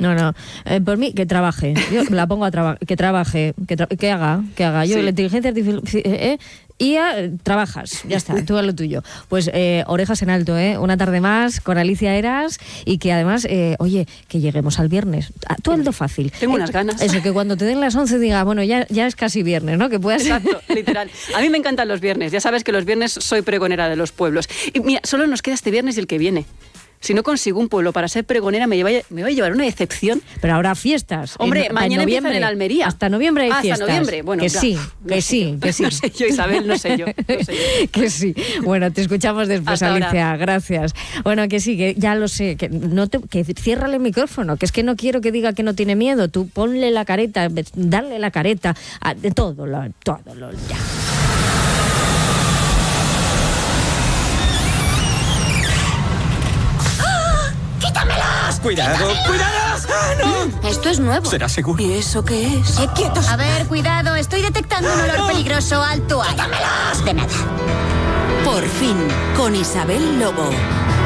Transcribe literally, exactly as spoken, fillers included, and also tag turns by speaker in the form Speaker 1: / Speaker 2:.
Speaker 1: No, no. Eh, por mí, que trabaje. Yo la pongo a trabajar. Que trabaje. Que, tra que haga. Que haga. Yo, sí. La inteligencia artificial... Eh, Y a, trabajas, ya está, tú a lo tuyo. Pues eh, orejas en alto, ¿eh? Una tarde más con Alicia Eras y que además, eh, oye, que lleguemos al viernes. Tú algo fácil.
Speaker 2: Tengo eh, unas ganas.
Speaker 1: Eso, que cuando te den las once diga, bueno, ya, ya es casi viernes, ¿no? Que puedas...
Speaker 2: Exacto, literal. A mí me encantan los viernes. Ya sabes que los viernes soy pregonera de los pueblos. Y mira, solo nos queda este viernes y el que viene. Si no consigo un pueblo para ser pregonera, me, lleva, me voy a llevar una decepción.
Speaker 1: Pero habrá fiestas.
Speaker 2: Hombre,
Speaker 1: en,
Speaker 2: mañana
Speaker 1: en
Speaker 2: empiezan en Almería.
Speaker 1: Hasta noviembre hay
Speaker 2: ah,
Speaker 1: fiestas.
Speaker 2: Hasta noviembre, bueno.
Speaker 1: Que
Speaker 2: ya,
Speaker 1: sí, que
Speaker 2: no
Speaker 1: sí, que sí.
Speaker 2: No sé yo, Isabel, no sé yo. No sé yo.
Speaker 1: Que sí. Bueno, te escuchamos después,
Speaker 2: Hasta
Speaker 1: Alicia.
Speaker 2: Ahora.
Speaker 1: Gracias. Bueno, que sí, que ya lo sé. Que, no te, que ciérrale el micrófono, que es que no quiero que diga que no tiene miedo. Tú ponle la careta, dale la careta, a, de todo, lo, todo, lo, ya.
Speaker 3: ¡Quítamelos! ¡Cuidado! ¡Cuidado! ¡Ah, no!
Speaker 4: Esto es nuevo.
Speaker 3: ¿Será seguro?
Speaker 2: ¿Y eso qué es?
Speaker 3: ¡Eh, quietos!
Speaker 4: A ver, cuidado, estoy detectando un olor peligroso. Alto ahí.
Speaker 3: ¡Quítamelos!
Speaker 4: De nada.
Speaker 5: Por fin, con Isabel Lobo.